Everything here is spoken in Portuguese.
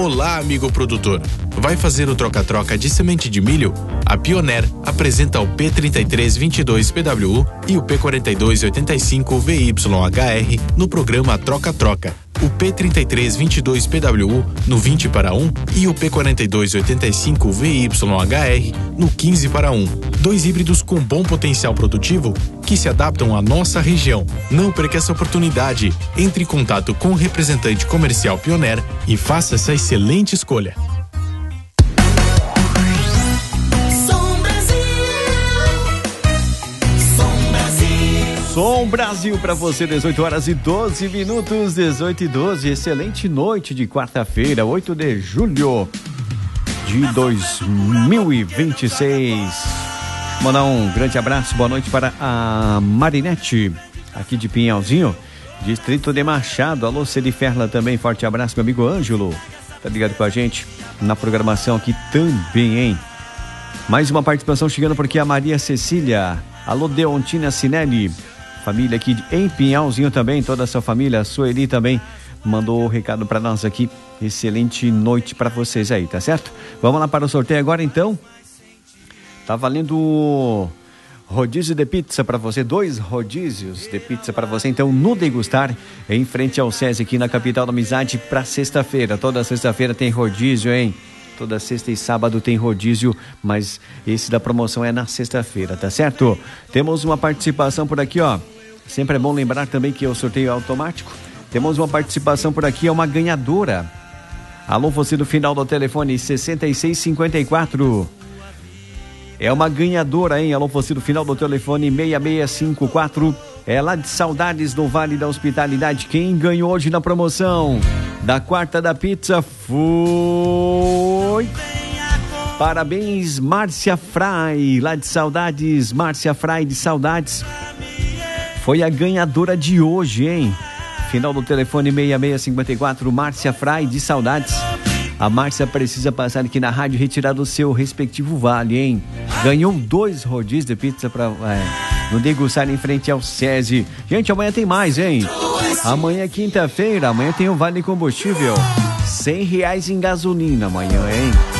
Olá, amigo produtor. Vai fazer o troca-troca de semente de milho? A Pioneer apresenta o P3322 PWU e o P4285 VYHR no programa Troca-Troca. O P3322 PWU no 20:1 e o P4285 VYHR no 15:1. Dois híbridos com bom potencial produtivo que se adaptam à nossa região. Não perca essa oportunidade. Entre em contato com o representante comercial Pioneer e faça essa excelente escolha. Som Brasil para você, 18h12, 18h12. Excelente noite de quarta-feira, 8 de julho de 2026. Mandar um grande abraço, boa noite para a Marinete, aqui de Pinhalzinho, distrito de Machado. Alô, Celiferla também, forte abraço, meu amigo Ângelo, tá ligado com a gente na programação aqui também, hein? Mais uma participação chegando por aqui, a Maria Cecília. Alô, Deontina Sinelli. Família aqui em Pinhalzinho também, toda a sua família, a Sueli também mandou o recado para nós aqui. Excelente noite para vocês aí, tá certo? Vamos lá para o sorteio agora então. Tá valendo rodízio de pizza para você, 2 rodízios de pizza para você, então no Degustar, em frente ao SESI aqui na capital da Amizade, para sexta-feira. Toda sexta-feira tem rodízio, hein? Toda sexta e sábado tem rodízio, mas esse da promoção é na sexta-feira, tá certo? Temos uma participação por aqui, ó. Sempre é bom lembrar também que é o sorteio automático. Temos uma participação por aqui, é uma ganhadora. Alô, você do final do telefone 6654. É uma ganhadora, hein? Alô, você do final do telefone 6654. É lá de Saudades, no Vale da Hospitalidade. Quem ganhou hoje na promoção da quarta da pizza foi... Parabéns, Márcia Frai, lá de Saudades. Márcia Frai de Saudades foi a ganhadora de hoje, hein? Final do telefone 6654, Márcia Frai de Saudades. A Márcia precisa passar aqui na rádio e retirar o seu respectivo vale, hein? Ganhou 2 rodízios de pizza no Degustar em frente ao SESI. Gente, amanhã tem mais, hein? Amanhã é quinta-feira, amanhã tem o Vale Combustível. R$100 em gasolina amanhã, hein?